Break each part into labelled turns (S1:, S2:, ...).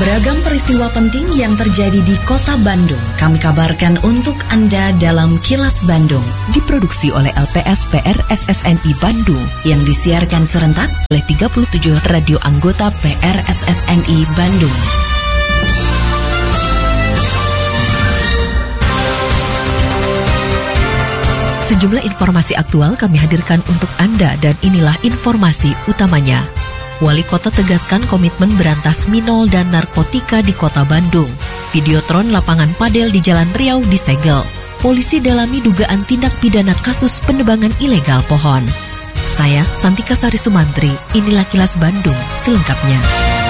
S1: Beragam peristiwa penting yang terjadi di Kota Bandung kami kabarkan untuk Anda dalam Kilas Bandung.
S2: Diproduksi oleh LPS PRSSNI Bandung yang disiarkan serentak oleh 37 radio anggota PRSSNI Bandung. Sejumlah informasi aktual kami hadirkan untuk Anda dan inilah informasi utamanya. Wali Kota tegaskan komitmen berantas minol dan narkotika di Kota Bandung. Videotron lapangan padel di Jalan Riau disegel. Polisi dalami dugaan tindak pidana kasus penebangan ilegal pohon. Saya Santika Sari Sumantri, inilah Kilas Bandung selengkapnya.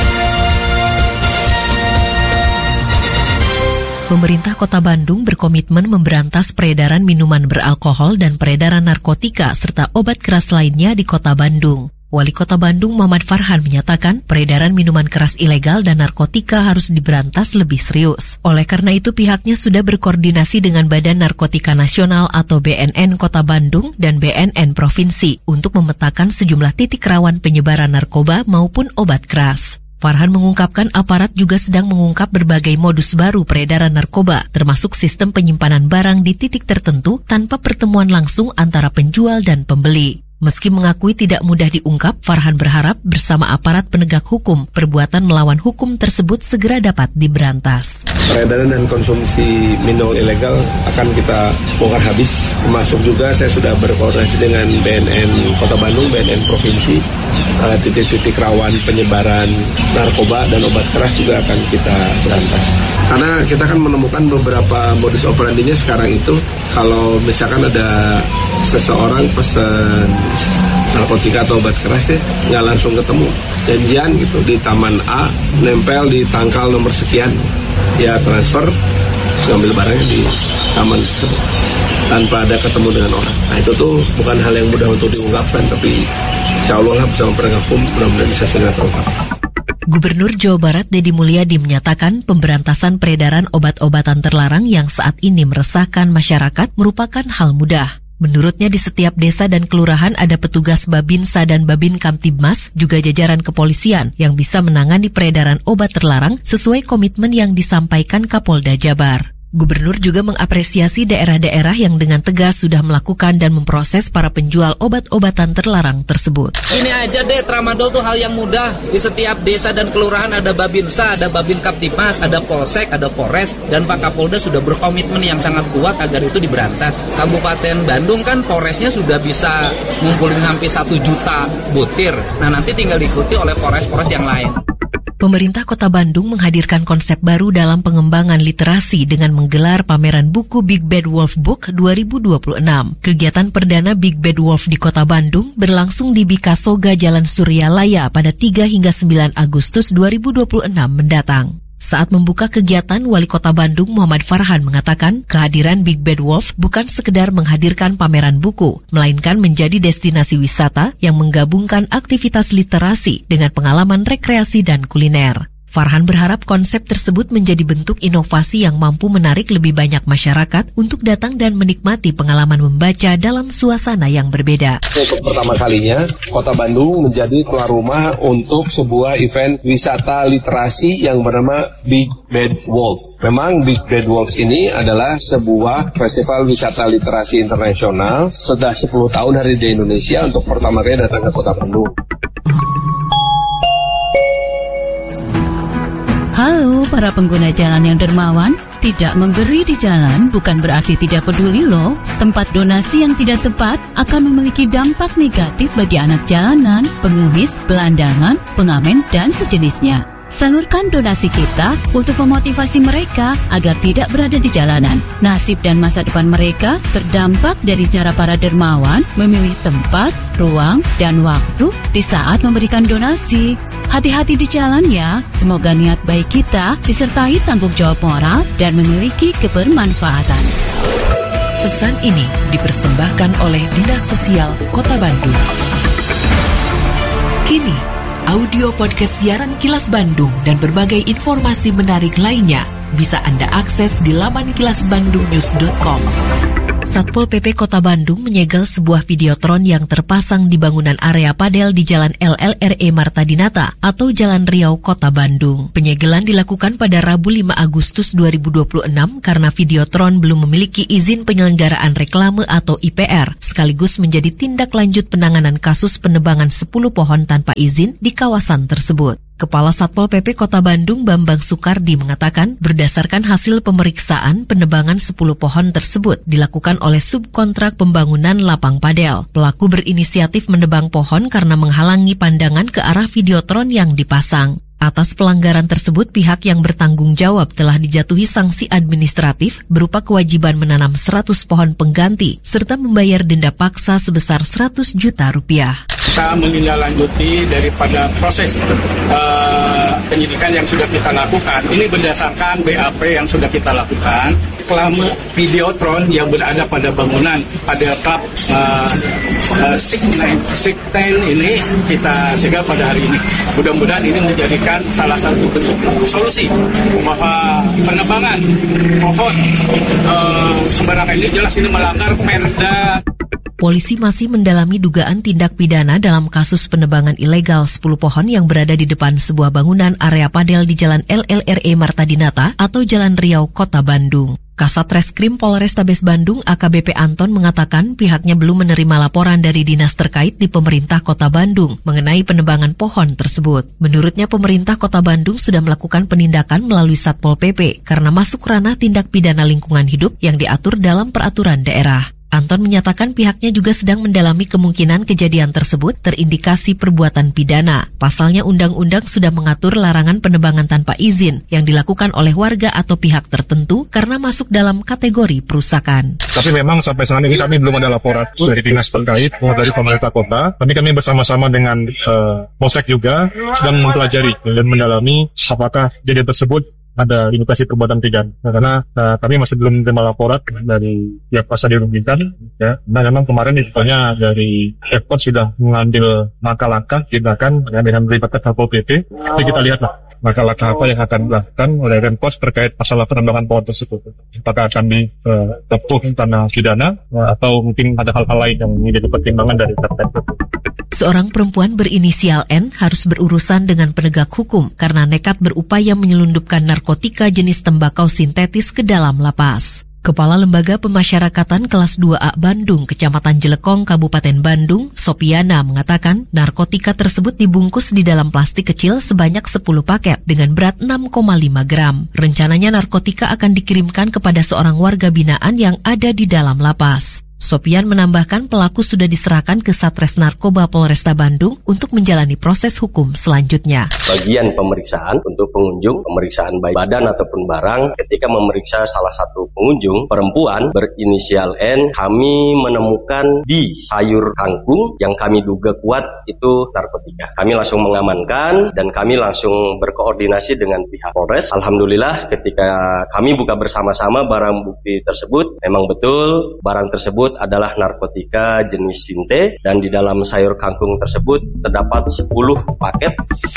S2: Pemerintah Kota Bandung berkomitmen memberantas peredaran minuman beralkohol dan peredaran narkotika serta obat keras lainnya di Kota Bandung. Wali Kota Bandung Muhammad Farhan menyatakan peredaran minuman keras ilegal dan narkotika harus diberantas lebih serius. Oleh karena itu pihaknya sudah berkoordinasi dengan Badan Narkotika Nasional atau BNN Kota Bandung dan BNN Provinsi untuk memetakan sejumlah titik rawan penyebaran narkoba maupun obat keras. Farhan mengungkapkan aparat juga sedang mengungkap berbagai modus baru peredaran narkoba, termasuk sistem penyimpanan barang di titik tertentu tanpa pertemuan langsung antara penjual dan pembeli. Meski mengakui tidak mudah diungkap, Farhan berharap bersama aparat penegak hukum, perbuatan melawan hukum tersebut segera dapat diberantas.
S3: Peredaran dan konsumsi minol ilegal akan kita bongkar habis. Termasuk juga saya sudah berkoordinasi dengan BNN Kota Bandung, BNN Provinsi. Titik-titik rawan penyebaran narkoba dan obat keras juga akan kita berantas. Karena kita kan menemukan beberapa modus operandinya sekarang itu, kalau misalkan ada seseorang pesan narkotika atau obat keras deh, nggak langsung ketemu, janjian gitu di Taman A, nempel di tangkal nomor sekian, ya transfer, ngambil barangnya di taman tersebut tanpa ada ketemu dengan orang. Nah itu tuh bukan hal yang mudah untuk diungkapkan, tapi insya Allah lah bersama penegak hukum mudah-mudahan bisa segera terungkap.
S2: Gubernur Jawa Barat Deddy Mulyadi menyatakan pemberantasan peredaran obat-obatan terlarang yang saat ini meresahkan masyarakat merupakan hal mudah. Menurutnya di setiap desa dan kelurahan ada petugas Babinsa dan Babin Kamtibmas, juga jajaran kepolisian yang bisa menangani peredaran obat terlarang sesuai komitmen yang disampaikan Kapolda Jabar. Gubernur juga mengapresiasi daerah-daerah yang dengan tegas sudah melakukan dan memproses para penjual obat-obatan terlarang tersebut.
S4: Ini aja deh, tramadol tuh hal yang mudah. Di setiap desa dan kelurahan ada Babinsa, ada Babin Kaptibmas, ada Polsek, ada Polres, dan Pak Kapolda sudah berkomitmen yang sangat kuat agar itu diberantas. Kabupaten Bandung kan Polresnya sudah bisa ngumpulin hampir 1 juta butir. Nah nanti tinggal diikuti oleh Polres-Polres yang lain.
S2: Pemerintah Kota Bandung menghadirkan konsep baru dalam pengembangan literasi dengan menggelar pameran buku Big Bad Wolf Book 2026. Kegiatan perdana Big Bad Wolf di Kota Bandung berlangsung di Bikasoga Jalan Suryalaya pada 3 hingga 9 Agustus 2026 mendatang. Saat membuka kegiatan, Wali Kota Bandung Muhammad Farhan mengatakan kehadiran Big Bad Wolf bukan sekedar menghadirkan pameran buku, melainkan menjadi destinasi wisata yang menggabungkan aktivitas literasi dengan pengalaman rekreasi dan kuliner. Farhan berharap konsep tersebut menjadi bentuk inovasi yang mampu menarik lebih banyak masyarakat untuk datang dan menikmati pengalaman membaca dalam suasana yang berbeda.
S3: Untuk pertama kalinya, Kota Bandung menjadi tuan rumah untuk sebuah event wisata literasi yang bernama Big Bad Wolf. Memang Big Bad Wolf ini adalah sebuah festival wisata literasi internasional. Sudah 10 tahun hari di Indonesia untuk pertama kali datang ke Kota Bandung.
S5: Halo para pengguna jalan yang dermawan, tidak memberi di jalan bukan berarti tidak peduli loh. Tempat donasi yang tidak tepat akan memiliki dampak negatif bagi anak jalanan, pengemis, gelandangan, pengamen, dan sejenisnya. Salurkan donasi kita untuk memotivasi mereka agar tidak berada di jalanan. Nasib dan masa depan mereka terdampak dari cara para dermawan memilih tempat, ruang, dan waktu di saat memberikan donasi. Hati-hati di jalan ya, semoga niat baik kita disertai tanggung jawab moral dan memiliki kebermanfaatan.
S2: Pesan ini dipersembahkan oleh Dinas Sosial Kota Bandung. Kini, audio podcast siaran Kilas Bandung dan berbagai informasi menarik lainnya bisa Anda akses di laman kilasbandungnews.com. Satpol PP Kota Bandung menyegel sebuah videotron yang terpasang di bangunan area padel di Jalan LLRE Marta Dinata atau Jalan Riau, Kota Bandung. Penyegelan dilakukan pada Rabu 5 Agustus 2026 karena videotron belum memiliki izin penyelenggaraan reklame atau IPR, sekaligus menjadi tindak lanjut penanganan kasus penebangan 10 pohon tanpa izin di kawasan tersebut. Kepala Satpol PP Kota Bandung Bambang Sukardi mengatakan berdasarkan hasil pemeriksaan penebangan 10 pohon tersebut dilakukan oleh subkontrak pembangunan lapang padel. Pelaku berinisiatif menebang pohon karena menghalangi pandangan ke arah videotron yang dipasang. Atas pelanggaran tersebut, pihak yang bertanggung jawab telah dijatuhi sanksi administratif berupa kewajiban menanam 100 pohon pengganti serta membayar denda paksa sebesar 100 juta rupiah.
S6: Kita menindaklanjuti daripada proses penyidikan yang sudah kita lakukan. Ini berdasarkan BAP yang sudah kita lakukan. Reklame videotron yang berada pada bangunan pada klub Sikten ini kita segel pada hari ini. Mudah-mudahan ini menjadikan salah satu bentuk solusi bahwa penebangan pohon sembarangan ini jelas ini melanggar Perda.
S2: Polisi masih mendalami dugaan tindak pidana dalam kasus penebangan ilegal 10 pohon yang berada di depan sebuah bangunan area padel di Jalan LLRE Marta Dinata atau Jalan Riau, Kota Bandung. Kasat Reskrim Polrestabes Bandung AKBP Anton mengatakan pihaknya belum menerima laporan dari dinas terkait di pemerintah Kota Bandung mengenai penebangan pohon tersebut. Menurutnya pemerintah Kota Bandung sudah melakukan penindakan melalui Satpol PP karena masuk ranah tindak pidana lingkungan hidup yang diatur dalam peraturan daerah. Anton menyatakan pihaknya juga sedang mendalami kemungkinan kejadian tersebut terindikasi perbuatan pidana. Pasalnya undang-undang sudah mengatur larangan penebangan tanpa izin yang dilakukan oleh warga atau pihak tertentu karena masuk dalam kategori perusakan.
S7: Tapi memang sampai saat ini kami belum ada laporan dari dinas terkait dari pemerintah kota. Tapi kami bersama-sama dengan Polsek juga sedang mempelajari dan mendalami apakah kejadian tersebut ada indikasi perbuatan pidana. Karena kami masih belum menerima laporan dari pihak pasar dirugikan. Ya. Nah, memang kemarin ditanya dari Ekpor sudah mengambil langkah-langkah tindakan ya, dengan melibatkan Satpol PP. Jadi kita lihatlah langkah-langkah apa yang akan dilakukan oleh Ekpor terkait masalah penambangan pohon tersebut. Apakah akan ditempuh tanah pidana atau mungkin ada hal-hal lain yang menjadi pertimbangan dari terkait.
S2: Seorang perempuan berinisial N harus berurusan dengan penegak hukum karena nekat berupaya menyelundupkan narkotika jenis tembakau sintetis ke dalam lapas. Kepala Lembaga Pemasyarakatan Kelas 2A Bandung, Kecamatan Jelekong, Kabupaten Bandung, Sopiana mengatakan narkotika tersebut dibungkus di dalam plastik kecil sebanyak 10 paket dengan berat 6,5 gram. Rencananya narkotika akan dikirimkan kepada seorang warga binaan yang ada di dalam lapas. Sopian menambahkan pelaku sudah diserahkan ke Satres Narkoba Polresta Bandung untuk menjalani proses hukum selanjutnya.
S8: Bagian pemeriksaan untuk pengunjung, pemeriksaan baik badan ataupun barang, ketika memeriksa salah satu pengunjung, perempuan berinisial N, kami menemukan di sayur kangkung yang kami duga kuat itu narkotika. Kami langsung mengamankan dan kami langsung berkoordinasi dengan pihak Polres. Alhamdulillah ketika kami buka bersama-sama barang bukti tersebut, memang betul barang tersebut adalah narkotika jenis sinte dan di dalam sayur kangkung tersebut terdapat 10 paket.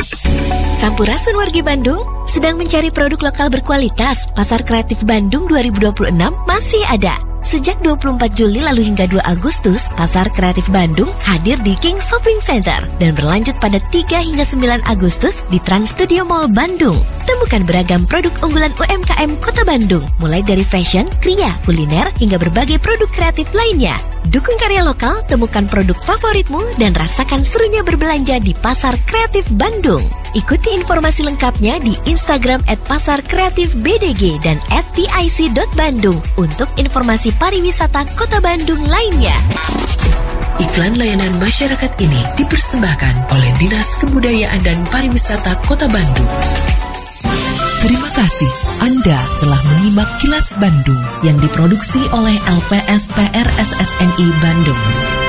S9: Sampurasun wargi Bandung, sedang mencari produk lokal berkualitas. Pasar Kreatif Bandung 2026 masih ada. Sejak 24 Juli lalu hingga 2 Agustus, Pasar Kreatif Bandung hadir di King Shopping Center dan berlanjut pada 3 hingga 9 Agustus di Trans Studio Mall Bandung. Temukan beragam produk unggulan UMKM Kota Bandung, mulai dari fashion, kria, kuliner, hingga berbagai produk kreatif lainnya. Dukung karya lokal, temukan produk favoritmu, dan rasakan serunya berbelanja di Pasar Kreatif Bandung. Ikuti informasi lengkapnya di Instagram @pasarkreatifbdg dan @tic.bandung untuk informasi pariwisata Kota Bandung lainnya.
S1: Iklan layanan masyarakat ini dipersembahkan oleh Dinas Kebudayaan dan Pariwisata Kota Bandung. Terima kasih Anda telah menyimak Kilas Bandung yang diproduksi oleh LPSPR SSNI Bandung.